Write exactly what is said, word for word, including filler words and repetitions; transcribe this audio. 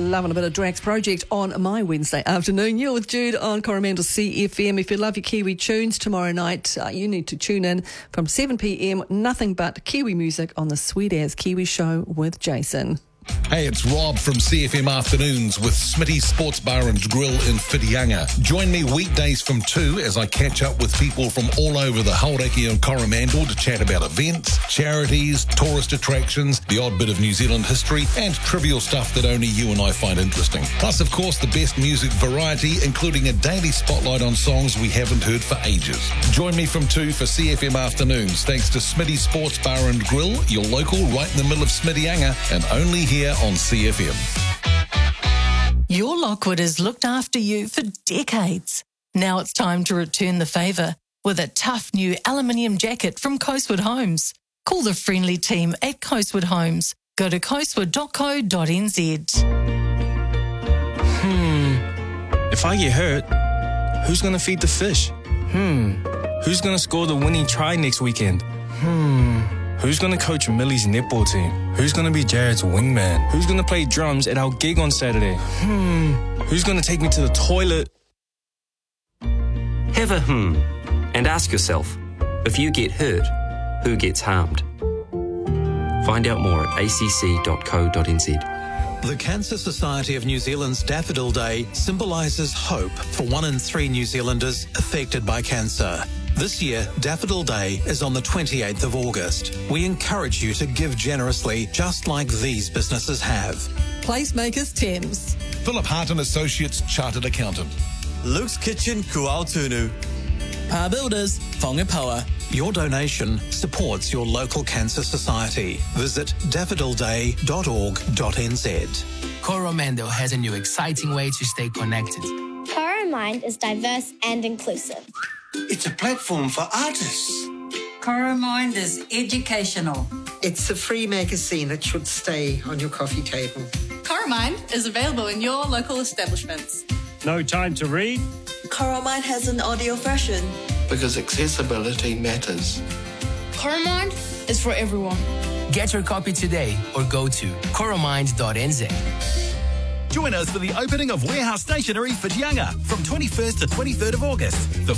loving a bit of Drax Project on my Wednesday afternoon. You're with Jude on Coromandel C F M. If you love your Kiwi tunes tomorrow night, uh, you need to tune in from seven p.m. Nothing but Kiwi music on the Sweet As Kiwi Show with Jason. Hey, it's Rob from C F M Afternoons with Smitty's Sports Bar and Grill in Whitianga. Join me weekdays from two as I catch up with people from all over the Hauraki and Coromandel to chat about events, charities, tourist attractions, the odd bit of New Zealand history, and trivial stuff that only you and I find interesting. Plus, of course, the best music variety, including a daily spotlight on songs we haven't heard for ages. Join me from two for C F M Afternoons, thanks to Smitty's Sports Bar and Grill, your local right in the middle of Smittyanga, and only here on C F M. Your Lockwood has looked after you for decades. Now it's time to return the favour with a tough new aluminium jacket from Coastwood Homes. Call the friendly team at Coastwood Homes. Go to coastwood dot co dot n z. Hmm. If I get hurt, who's going to feed the fish? Hmm. Who's going to score the winning try next weekend? Hmm. Who's going to coach Millie's netball team? Who's going to be Jared's wingman? Who's going to play drums at our gig on Saturday? Hmm. Who's going to take me to the toilet? Have a hmm and ask yourself, if you get hurt, who gets harmed? Find out more at a c c dot co dot n z. The Cancer Society of New Zealand's Daffodil Day symbolises hope for one in three New Zealanders affected by cancer. This year, Daffodil Day is on the twenty-eighth of August. We encourage you to give generously, just like these businesses have. Placemakers Thames. Philip Hart and Associates Chartered Accountant. Luke's Kitchen Kuaotunu. Pa Builders Whangapoa. Your donation supports your local cancer society. Visit daffodil day dot org dot n z. Coromandel has a new exciting way to stay connected. Coromind is diverse and inclusive. It's a platform for artists. Coromind is educational. It's a free magazine that should stay on your coffee table. Coromind is available in your local establishments. No time to read? Coromind has an audio version. Because accessibility matters. Coromind is for everyone. Get your copy today or go to coromind dot n z. Join us for the opening of Warehouse Stationery Whitianga from twenty-first to twenty-third of August. The